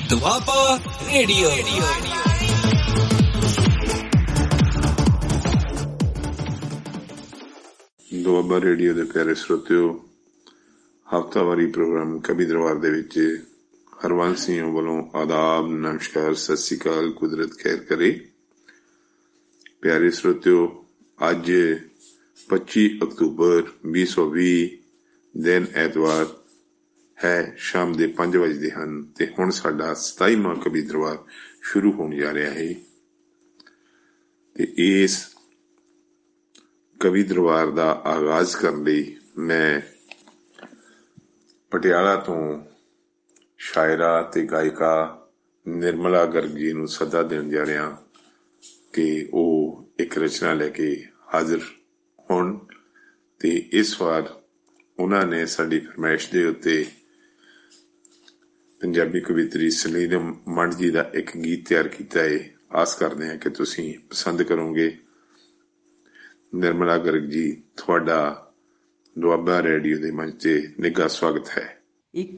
Doaba radio. Doaba radio ਦੇ ਪਿਆਰੇ ਸਰੋਤਿਓ, ਹਫ਼ਤਾਵਾਰੀ ਪ੍ਰੋਗਰਾਮ ਕਵੀ ਦਰਬਾਰ ਦੇ ਵਿੱਚ ਹਰਵੰਸ ਸਿੰਘ ਵੱਲੋਂ ਆਦਾਬ, ਨਮਸਕਾਰ, ਸਤਿ ਸ੍ਰੀ ਅਕਾਲ, ਕੁਦਰਤ ਖੈਰ ਕਰੇ। ਪਿਆਰੇ ਸਰੋਤਿਓ, ਅੱਜ 25 ਅਕਤੂਬਰ 2020 ਦਿਨ ਐਤਵਾਰ ਹੈ। ਸ਼ਾਮ ਦੇ 5 ਵਜੇ ਹਨ ਤੇ ਹੁਣ ਸਾਡਾ 27ਵਾਂ ਕਵੀ ਦਰਬਾਰ ਸ਼ੁਰੂ ਹੋਣ ਜਾ ਰਿਹਾ ਹੈ। ਤੇ ਇਸ ਕਵੀ ਦਰਬਾਰ ਦਾ ਆਗਾਜ਼ ਕਰਨ ਲਈ ਮੈਂ ਪਟਿਆਲਾ ਤੋਂ ਸ਼ਾਇਰਾ ਤੇ ਗਾਇਕਾ ਨਿਰਮਲਾ ਗਰਗ ਜੀ ਨੂੰ ਸੱਦਾ ਦੇਣ ਜਾ ਰਿਹਾ ਕਿ ਉਹ ਇੱਕ ਰਚਨਾ ਲੈ ਕੇ ਹਾਜ਼ਰ ਹੋਣ। ਤੇ ਇਸ ਵਾਰ ਉਹਨਾਂ ਨੇ ਸਾਡੀ ਫਰਮਾਇਸ਼ ਦੇ ਉੱਤੇ ਪੰਜਾਬੀ ਕਵਿੱਤਰੀ ਸਲੀਮ ਮੰਡ ਜੀ ਦਾ ਇੱਕ ਗੀਤ ਤਿਆਰ ਕੀਤਾ ਹੈ। ਆਸ ਕਰਦੇ ਹਾਂ ਕਿ ਤੁਸੀਂ ਪਸੰਦ ਕਰੋਗੇ। ਨਿਰਮਲਾ ਗਰਗ ਜੀ, ਤੁਹਾਡਾ ਦੁਆਬਾ ਰੇਡੀਓ ਦੇ ਮੰਚ ਤੇ ਨਿੱਘਾ ਸਵਾਗਤ ਹੈ। ਇੱਕ